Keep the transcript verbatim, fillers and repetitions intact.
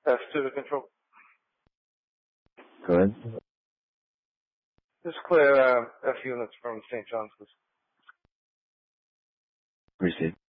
Uh, student control. Go ahead. Just clear uh, F units from Saint John's. Receive.